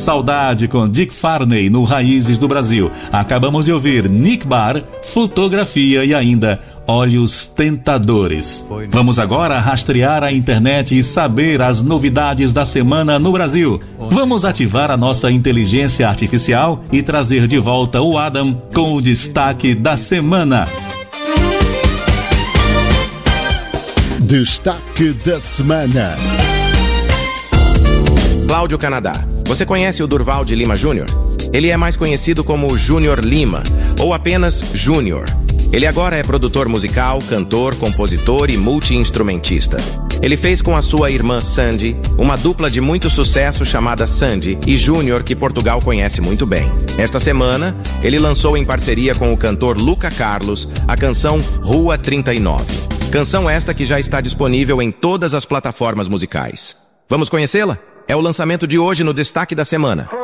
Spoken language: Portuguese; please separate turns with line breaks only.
Saudade com Dick Farney no Raízes do Brasil. Acabamos de ouvir Nick Barr, Fotografia e ainda Olhos Tentadores. Vamos agora rastrear a internet e saber as novidades da semana no Brasil. Vamos ativar a nossa inteligência artificial e trazer de volta o Adam com o destaque da semana.
Destaque da semana.
Cláudio Canadá. Você conhece o Durval de Lima Jr.? Ele é mais conhecido como Júnior Lima, ou apenas Júnior. Ele agora é produtor musical, cantor, compositor e multi-instrumentista. Ele fez com a sua irmã Sandy uma dupla de muito sucesso chamada Sandy e Júnior, que Portugal conhece muito bem. Esta semana, ele lançou em parceria com o cantor Luca Carlos a canção Rua 39. Canção esta que já está disponível em todas as plataformas musicais. Vamos conhecê-la? É o lançamento de hoje no Destaque da Semana.